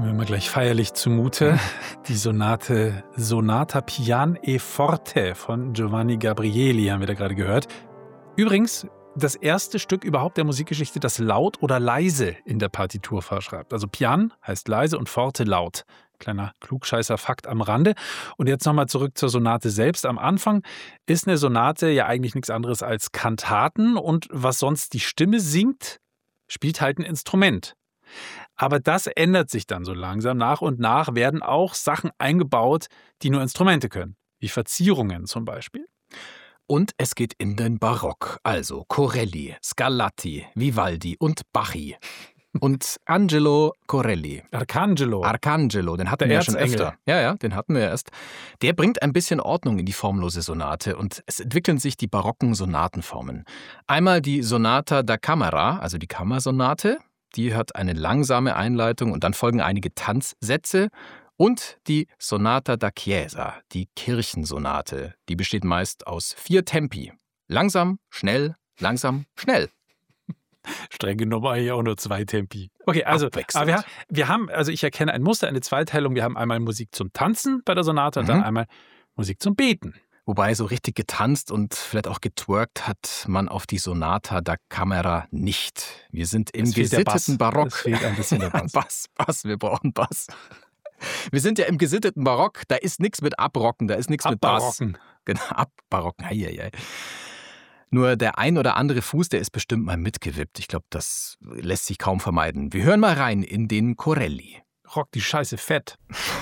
Mir immer gleich feierlich zumute. Die Sonata Pian e Forte von Giovanni Gabrieli haben wir da gerade gehört. Übrigens das erste Stück überhaupt der Musikgeschichte, das laut oder leise in der Partitur verschreibt. Also Pian heißt leise und Forte laut. Kleiner Klugscheißer-Fakt am Rande. Und jetzt nochmal zurück zur Sonate selbst. Am Anfang ist eine Sonate ja eigentlich nichts anderes als Kantaten. Und was sonst die Stimme singt, spielt halt ein Instrument. Aber das ändert sich dann so langsam. Nach und nach werden auch Sachen eingebaut, die nur Instrumente können. Wie Verzierungen zum Beispiel. Und es geht in den Barock, also Corelli, Scarlatti, Vivaldi und Bacchi. Und Angelo Corelli. Arcangelo, den hatten wir ja schon öfter. Ja, den hatten wir erst. Der bringt ein bisschen Ordnung in die formlose Sonate und es entwickeln sich die barocken Sonatenformen. Einmal die Sonata da Camera, also die Kammersonate, die hat eine langsame Einleitung und dann folgen einige Tanzsätze. Und die Sonata da Chiesa, die Kirchensonate, die besteht meist aus 4 Tempi. Langsam, schnell, langsam, schnell. Streng genommen eigentlich auch nur 2 Tempi. Okay, also aber wir haben, ich erkenne ein Muster, eine Zweiteilung. Wir haben einmal Musik zum Tanzen bei der Sonate und dann einmal Musik zum Beten. Wobei so richtig getanzt und vielleicht auch getwerkt hat man auf die Sonata da Camera nicht. Wir sind im gesitteten Barock. Es fehlt ein bisschen der Bass. Bass, wir brauchen Bass. Wir sind ja im gesitteten Barock, da ist nichts mit Abrocken, da ist nichts mit Bass. Genau, Abbarocken, ei. Nur der ein oder andere Fuß, der ist bestimmt mal mitgewippt. Ich glaube, das lässt sich kaum vermeiden. Wir hören mal rein in den Corelli. Rock die Scheiße fett.